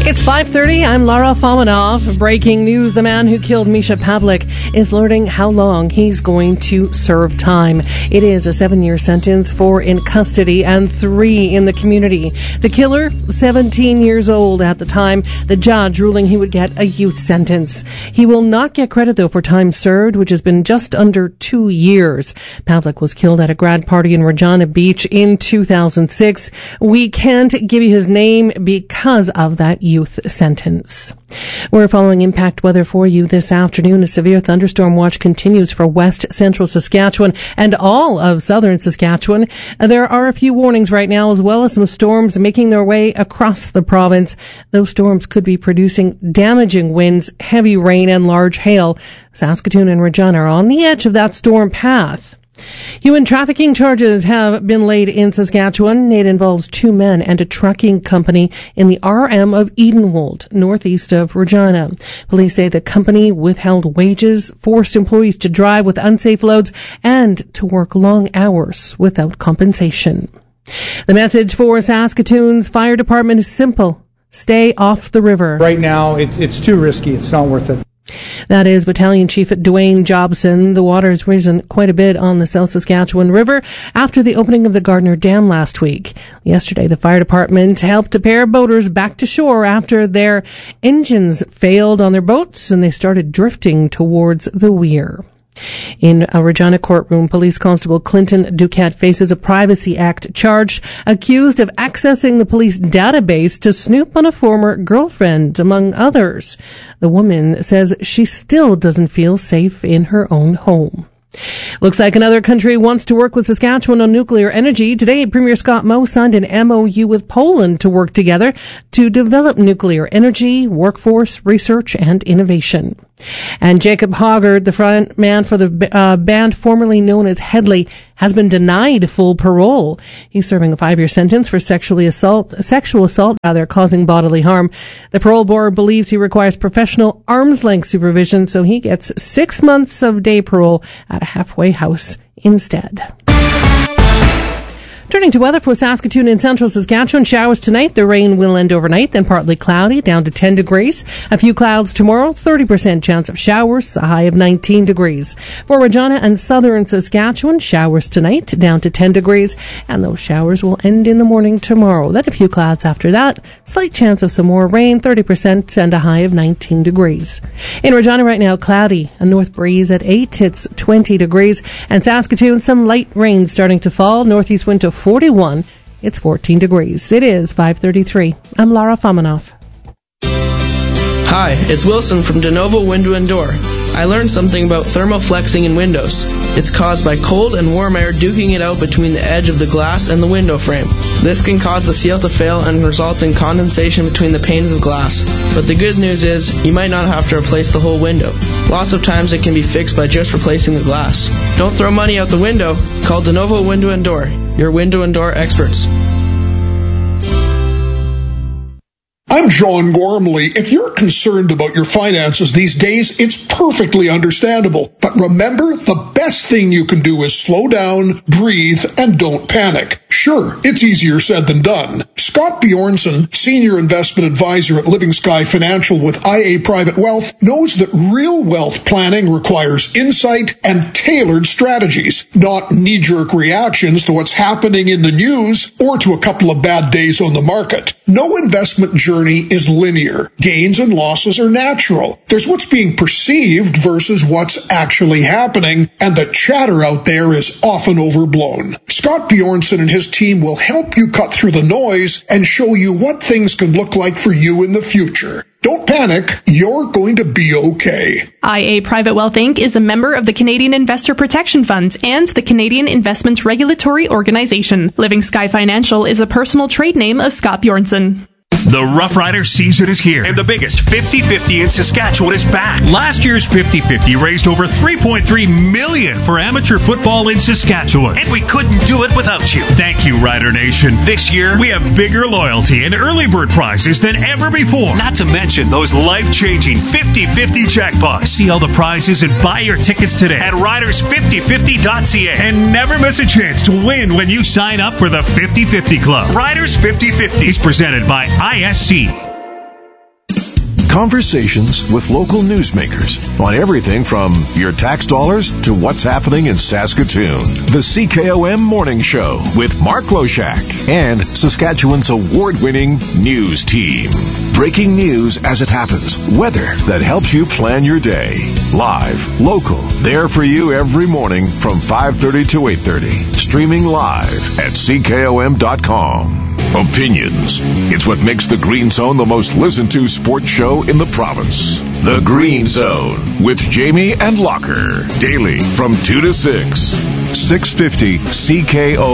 It's 5:30. I'm Lara Fominov. Breaking news. The man who killed Misha Pavlik is learning how long he's going to serve time. It is a 7-year sentence, 4 in custody and 3 in the community. The killer, 17 years old at the time, the judge ruling he would get a youth sentence. He will not get credit, though, for time served, which has been just under 2 years. Pavlik was killed at a grad party in Regina Beach in 2006. We can't give you his name because of that youth sentence. We're following impact weather for you this afternoon. A severe thunderstorm watch continues for west central Saskatchewan and all of southern Saskatchewan. There are a few warnings right now, as well as some storms making their way across the province. Those storms could be producing damaging winds, heavy rain, and large hail. Saskatoon and Regina are on the edge of that storm path. Human trafficking charges have been laid in Saskatchewan. It involves 2 men and a trucking company in the RM of Edenwold, northeast of Regina. Police say the company withheld wages, forced employees to drive with unsafe loads, and to work long hours without compensation. The message for Saskatoon's fire department is simple. Stay off the river. Right now, it's too risky. It's not worth it. That is Battalion Chief Dwayne Jobson. The water has risen quite a bit on the South Saskatchewan River after the opening of the Gardner Dam last week. Yesterday, the fire department helped a pair of boaters back to shore after their engines failed on their boats and they started drifting towards the weir. In a Regina courtroom, Police Constable Clinton Duquette faces a Privacy Act charge, accused of accessing the police database to snoop on a former girlfriend, among others. The woman says she still doesn't feel safe in her own home. Looks like another country wants to work with Saskatchewan on nuclear energy. Today, Premier Scott Moe signed an MOU with Poland to work together to develop nuclear energy, workforce, research, and innovation. And Jacob Hoggard, the front man for the band formerly known as Headley, has been denied full parole. He's serving a 5-year sentence for sexual assault causing bodily harm. The parole board believes he requires professional arm's-length supervision, so he gets 6 months of day parole at a halfway house instead. Turning to weather for Saskatoon and central Saskatchewan, showers tonight. The rain will end overnight, then partly cloudy, down to 10 degrees. A few clouds tomorrow, 30% chance of showers, a high of 19 degrees. For Regina and southern Saskatchewan, showers tonight, down to 10 degrees, and those showers will end in the morning tomorrow. Then a few clouds after that, slight chance of some more rain, 30%, and a high of 19 degrees. In Regina right now, cloudy, a north breeze at 8, it's 20 degrees, and Saskatoon, some light rain starting to fall, northeast wind to 41, it's 14 degrees. It is 5:33. I'm Lara Fominov. Hi, it's Wilson from De Novo Window and Door. I learned something about thermoflexing in windows. It's caused by cold and warm air duking it out between the edge of the glass and the window frame. This can cause the seal to fail and results in condensation between the panes of glass. But the good news is, you might not have to replace the whole window. Lots of times it can be fixed by just replacing the glass. Don't throw money out the window. Call De Novo Window and Door, your window and door experts. I'm John Gormley. If you're concerned about your finances these days, it's perfectly understandable. But remember, the best thing you can do is slow down, breathe, and don't panic. Sure, it's easier said than done. Scott Bjornson, Senior Investment Advisor at Living Sky Financial with IA Private Wealth, knows that real wealth planning requires insight and tailored strategies, not knee-jerk reactions to what's happening in the news or to a couple of bad days on the market. No investment journey is linear. Gains and losses are natural. There's what's being perceived versus what's actually happening, and the chatter out there is often overblown. Scott Bjornson and his team will help you cut through the noise and show you what things can look like for you in the future. Don't panic, you're going to be okay. IA Private Wealth Inc. is a member of the Canadian Investor Protection Funds and the Canadian Investments Regulatory Organization. Living Sky Financial is a personal trade name of Scott Bjornson. The Rough Rider season is here, and the biggest 50-50 in Saskatchewan is back. Last year's 50-50 raised over $3.3 million for amateur football in Saskatchewan, and we couldn't do it without you. Thank you, Rider Nation. This year, we have bigger loyalty and early bird prizes than ever before. Not to mention those life-changing 50-50 jackpots. See all the prizes and buy your tickets today at riders5050.ca. And never miss a chance to win when you sign up for the 50-50 Club. Riders 50-50 is presented by ISC. Conversations with local newsmakers on everything from your tax dollars to what's happening in Saskatoon. The CKOM Morning Show with Mark Loshak and Saskatchewan's award-winning news team. Breaking news as it happens. Weather that helps you plan your day. Live, local, there for you every morning from 5:30 to 8:30. Streaming live at CKOM.com. Opinions. It's what makes the Green Zone the most listened to sports show in the province. The Green Zone with Jamie and Locker. Daily from 2 to 6. 650 CKO.